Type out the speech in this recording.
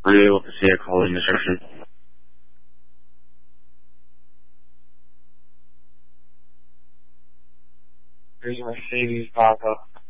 Are you able to see a calling description? Are you Mercedes Papa?